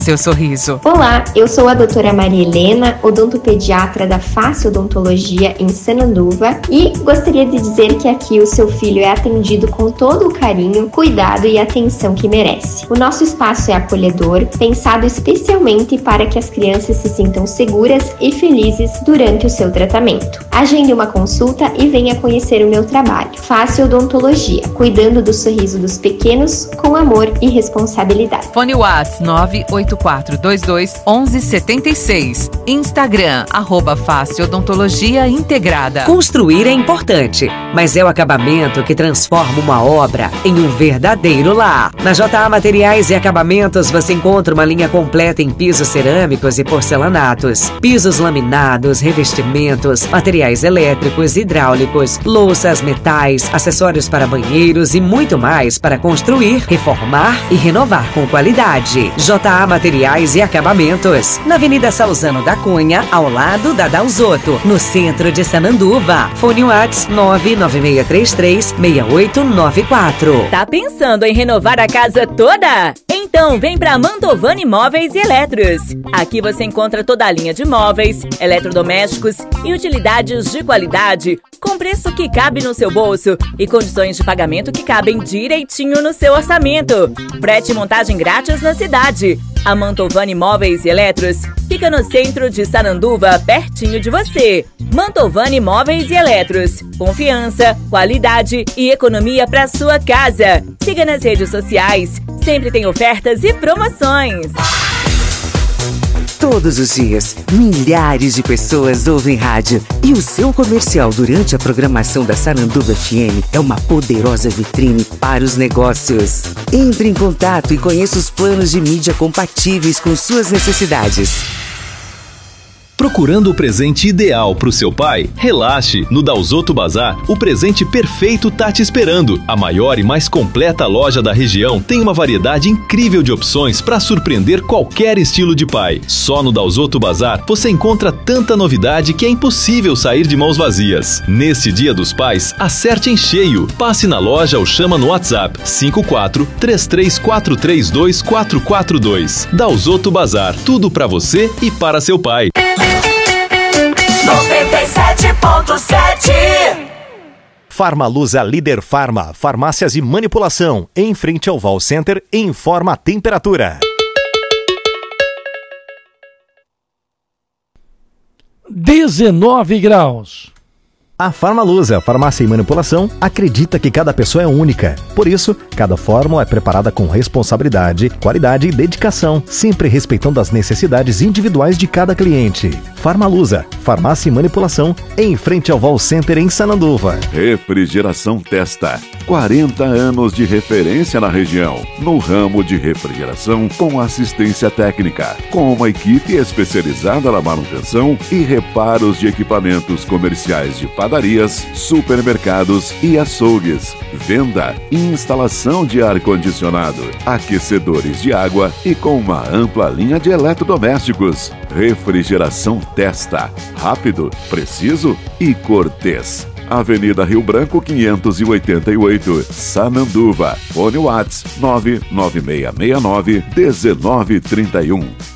seu sorriso. Olá, eu sou a doutora Maria Helena, odontopediatra da Face Odontologia em Sananduva, e gostaria de dizer que aqui o seu filho é atendido com todo o carinho, cuidado e atenção que merece. O nosso espaço é acolhedor, pensado especialmente para que as crianças se sintam seguras e felizes durante o seu tratamento. Agende uma consulta e venha conhecer o meu trabalho. Face Odontologia, cuidando do sorriso dos pequenos com amor e responsabilidade. Fone WhatsApp 984221176. Instagram, @Face Odontologia Integrada. Construir é importante, mas é o acabamento que transforma uma obra em um verdadeiro lar. Na JA Materiais e Acabamentos você encontra uma linha completa em pisos cerâmicos e porcelanatos, pisos laminados, revestimentos, materiais elétricos, hidráulicos, louças, metais, acessórios para banheiros e muito mais para construir, reformar e renovar com qualidade. JA Materiais e Acabamentos, na Avenida Salzano da Cunha, ao lado da Dalzotto, no centro de Sananduva. Fone WhatsApp 996336894. Tá pensando em renovar a casa toda? Então vem pra Mantovani Móveis e Eletros. Aqui você encontra toda a linha de móveis, eletrodomésticos e utilidades de qualidade, com preço que cabe no seu bolso e condições de pagamento que cabem direitinho no seu orçamento. Frete e montagem grátis na cidade. A Mantovani Móveis e Eletros fica no centro de Sananduva, pertinho de você. Mantovani Móveis e Eletros. Confiança, qualidade e economia para sua casa. Siga nas redes sociais. Sempre tem ofertas e promoções. Todos os dias, milhares de pessoas ouvem rádio. E o seu comercial durante a programação da Sananduva FM é uma poderosa vitrine para os negócios. Entre em contato e conheça os planos de mídia compatíveis com suas necessidades. Procurando o presente ideal para o seu pai? Relaxe! No Dalzotto Bazar, o presente perfeito tá te esperando. A maior e mais completa loja da região tem uma variedade incrível de opções para surpreender qualquer estilo de pai. Só no Dalzotto Bazar você encontra tanta novidade que é impossível sair de mãos vazias. Neste Dia dos Pais, acerte em cheio. Passe na loja ou chama no WhatsApp 54-33432442. Dalzotto Bazar, tudo para você e para seu pai. 97.7 Farmaluza Líder Farma, farmácias e manipulação, em frente ao Val Center, informa a temperatura. 19 graus. A Farmaluza, farmácia e manipulação, acredita que cada pessoa é única. Por isso, cada fórmula é preparada com responsabilidade, qualidade e dedicação, sempre respeitando as necessidades individuais de cada cliente. Farmaluza, farmácia e manipulação, em frente ao Val Center em Sananduva. Refrigeração Testa. 40 anos de referência na região, no ramo de refrigeração com assistência técnica, com uma equipe especializada na manutenção e reparos de equipamentos comerciais de padarias, supermercados e açougues, venda e instalação de ar-condicionado, aquecedores de água e com uma ampla linha de eletrodomésticos. Refrigeração Testa. Rápido, preciso e cortês. Avenida Rio Branco 588, Sananduva. Fone WhatsApp 99669-1931.